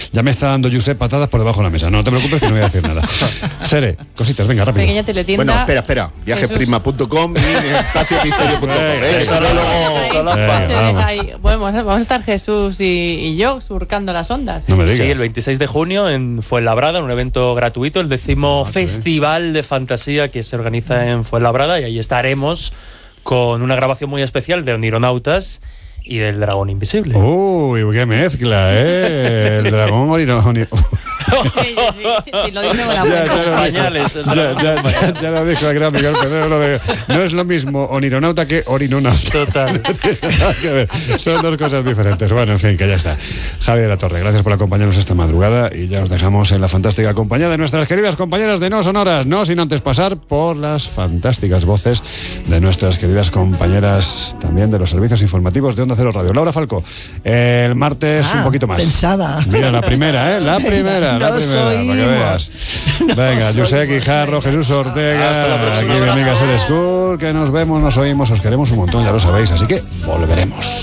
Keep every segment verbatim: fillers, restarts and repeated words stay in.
Ya me está dando Josep patadas por debajo de la mesa. No, no te preocupes que no voy a decir nada. Sere, cositas, venga, rápido. Pequeña teletienda. Bueno, espera, espera. viajesprisma punto com y espacio misterio punto com. ¿eh? Solo luego... Venga, vamos. Bueno, vamos a estar Jesús y, y yo surcando las ondas. No me digas. Sí, el veintiséis de junio en Fuenlabrada, un evento gratuito, el décimo Ah, Festival de Fantasía que se organiza en Fuenlabrada, y ahí estaremos con una grabación muy especial de Onironautas y del Dragón Invisible. Uy, qué mezcla, ¿eh? El dragón Onironauta. Sí, sí, sí, lo dice con la Ya, boca. ya lo Pañales, dijo, el ya, dragón. ya, ya, ya lo dijo el gran Miguel Pedrero, lo de- no es lo mismo Onironauta que Orinonauta. Total. Nada que ver. Son dos cosas diferentes. Bueno, en fin, que ya está. Javier de la Torre, gracias por acompañarnos esta madrugada y ya os dejamos en la fantástica compañía de nuestras queridas compañeras de No Sonoras, no sin antes pasar por las fantásticas voces de nuestras queridas compañeras también de los servicios informativos de Onda Cero Radio. Laura Falco, el martes Ah, un poquito más. pensaba. Mira, la primera, ¿eh? La primera, la Nos primera, para que oímos. veas. Nos Venga, José oímos, Guijarro, venga. Jesús Ortega, Hasta la próxima aquí mi semana. amiga Ser School, que nos vemos, nos oímos, os queremos un montón, ya lo sabéis, así que volveremos.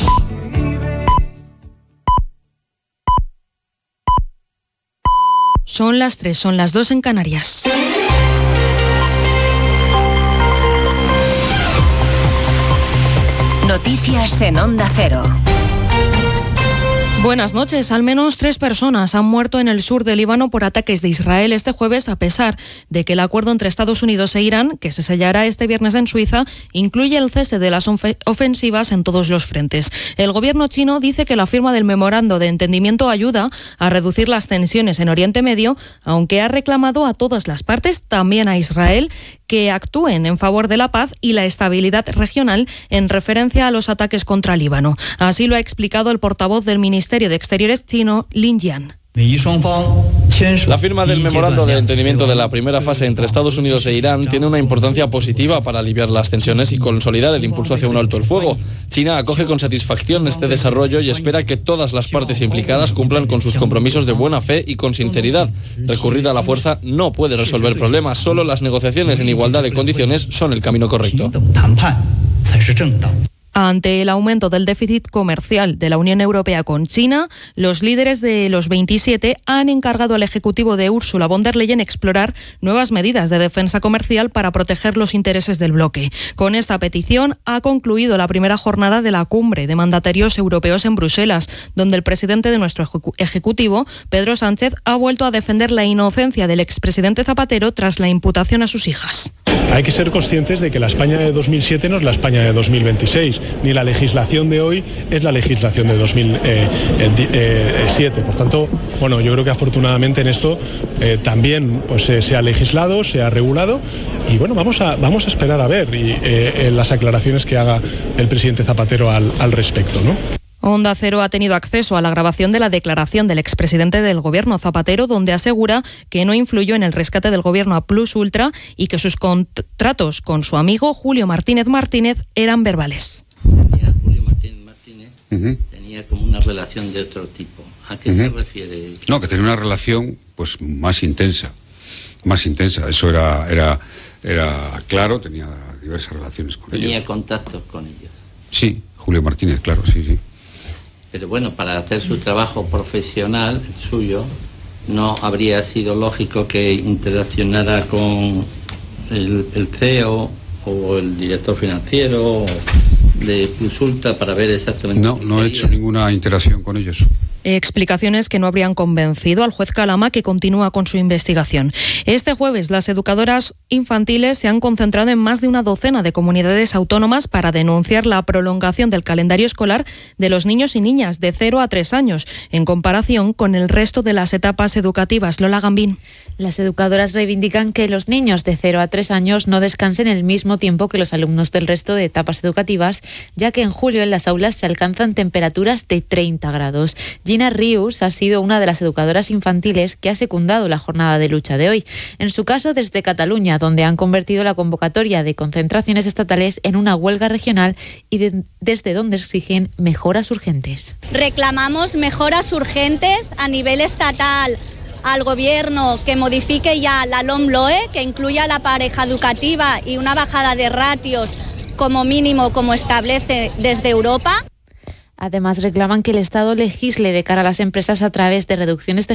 Son las tres, son las dos en Canarias. Noticias en Onda Cero. Buenas noches. Al menos tres personas han muerto en el sur del Líbano por ataques de Israel este jueves, a pesar de que el acuerdo entre Estados Unidos e Irán, que se sellará este viernes en Suiza, incluye el cese de las ofensivas en todos los frentes. El gobierno chino dice que la firma del memorando de entendimiento ayuda a reducir las tensiones en Oriente Medio, aunque ha reclamado a todas las partes, también a Israel, que actúen en favor de la paz y la estabilidad regional en referencia a los ataques contra Líbano. Así lo ha explicado el portavoz del Ministerio de Exteriores chino, Lin Jian. La firma del memorando de entendimiento de la primera fase entre Estados Unidos e Irán tiene una importancia positiva para aliviar las tensiones y consolidar el impulso hacia un alto el fuego. China acoge con satisfacción este desarrollo y espera que todas las partes implicadas cumplan con sus compromisos de buena fe y con sinceridad. Recurrir a la fuerza no puede resolver problemas, solo las negociaciones en igualdad de condiciones son el camino correcto. Ante el aumento del déficit comercial de la Unión Europea con China, los líderes de los veintisiete han encargado al Ejecutivo de Ursula von der Leyen explorar nuevas medidas de defensa comercial para proteger los intereses del bloque. Con esta petición ha concluido la primera jornada de la cumbre de mandatarios europeos en Bruselas, donde el presidente de nuestro Ejecutivo, Pedro Sánchez, ha vuelto a defender la inocencia del expresidente Zapatero tras la imputación a sus hijas. Hay que ser conscientes de que la España de dos mil siete no es la España de dos mil veintiséis, ni la legislación de hoy es la legislación de dos mil siete. Por tanto, bueno, yo creo que afortunadamente en esto eh, también pues, eh, se ha legislado, se ha regulado y bueno, vamos a, vamos a esperar a ver y, eh, las aclaraciones que haga el presidente Zapatero al, al respecto, ¿no? Onda Cero ha tenido acceso a la grabación de la declaración del expresidente del gobierno, Zapatero, donde asegura que no influyó en el rescate del gobierno a Plus Ultra y que sus contratos con su amigo Julio Martínez Martínez eran verbales. Tenía Julio Martínez Martínez, uh-huh. tenía como una relación de otro tipo. ¿A qué uh-huh. se refiere? No, que tenía una relación pues más intensa, más intensa. Eso era, era, era claro, tenía diversas relaciones con tenía ellos. ¿Tenía contactos con ellos? Sí, Julio Martínez, claro, sí, sí. Pero bueno, para hacer su trabajo profesional, el suyo, no habría sido lógico que interaccionara con el, el C E O o el director financiero de Plusulta para ver exactamente... No, no he hecho ninguna interacción con ellos. Explicaciones que no habrían convencido al juez Calama, que continúa con su investigación. Este jueves, las educadoras infantiles se han concentrado en más de una docena de comunidades autónomas para denunciar la prolongación del calendario escolar de los niños y niñas de cero a tres años, en comparación con el resto de las etapas educativas. Lola Gambín. Las educadoras reivindican que los niños de cero a tres años no descansen el mismo tiempo que los alumnos del resto de etapas educativas, ya que en julio en las aulas se alcanzan temperaturas de treinta grados. Gina Rius ha sido una de las educadoras infantiles que ha secundado la jornada de lucha de hoy. En su caso, desde Cataluña, donde han convertido la convocatoria de concentraciones estatales en una huelga regional y de, desde donde exigen mejoras urgentes. Reclamamos mejoras urgentes a nivel estatal al Gobierno, que modifique ya la LOMLOE, que incluya la pareja educativa y una bajada de ratios como mínimo, como establece desde Europa. Además, reclaman que el Estado legisle de cara a las empresas a través de reducciones de